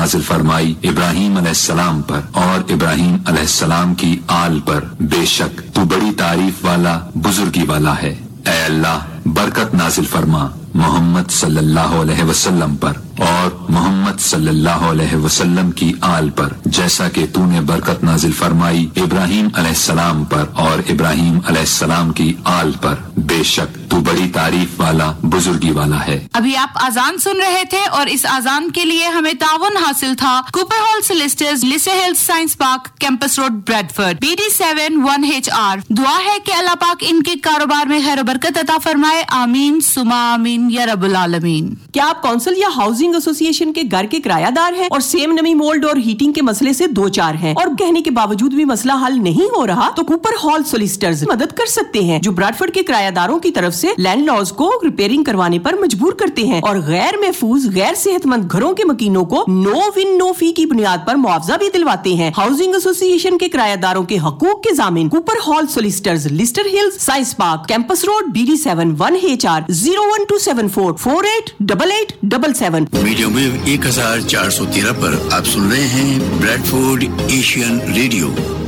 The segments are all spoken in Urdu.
نازل فرمائی ابراہیم علیہ السلام پر اور ابراہیم علیہ السلام کی آل پر، بے شک تو بڑی تعریف والا بزرگی والا ہے۔ اے اللہ برکت نازل فرما محمد صلی اللہ علیہ وسلم پر اور محمد صلی اللہ علیہ وسلم کی آل پر، جیسا کہ تو نے برکت نازل فرمائی ابراہیم علیہ السلام پر اور ابراہیم علیہ السلام کی آل پر، بے شک تو بڑی تعریف والا بزرگی والا ہے۔ ابھی آپ اذان سن رہے تھے اور اس اذان کے لیے ہمیں تعاون حاصل تھا Cooper hall سولسٹرز، لسے Hills science park, campus road, Bradford, BD7 1HR۔ دعا ہے کہ اللہ پاک ان کے کاروبار میں خیر و برکت عطا فرمائے، آمین ثم آمین یا رب العالمین۔ کیا آپ کونسل یا ہاؤسنگ ایسوسی ایشن کے گھر کے کرایہ دار ہیں اور سیم نمی، مولڈ اور ہیٹنگ کے مسئلے سے دو چار ہیں اور کہنے کے باوجود بھی مسئلہ حل نہیں ہو رہا؟ تو کوپر ہال سولسٹرز مدد کر سکتے ہیں، جو براڈفورڈ کے کرایہ داروں کی طرف سے لینڈ لارڈز کو ریپیئرنگ کروانے پر مجبور کرتے ہیں اور غیر محفوظ، غیر صحت مند گھروں کے مکینوں کو نو ون نو فی کی بنیاد پر معاوضہ بھی دلواتے ہیں۔ ہاؤسنگ ایسوسی ایشن کے کرایہ داروں کے حقوق کے ضامن Cooper hall سولسٹرز، lustre Hills science park, campus road, BD7 1HR 01274 488877۔ Medium view 1413 پر آپ سن رہے ہیں بریڈفورڈ ایشین ریڈیو۔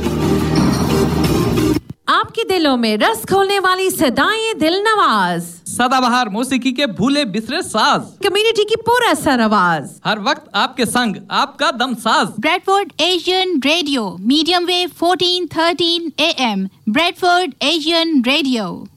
آپ کے دلوں میں رس کھولنے والی صدائیں دل نواز، سدا بہار موسیقی کے بھولے بسرے ساز، کمیونٹی کی پورا سر آواز، ہر وقت آپ کے سنگ، آپ کا دم ساز۔ Bradford Asian radio, medium view 1413 AM، Bradford Asian radio.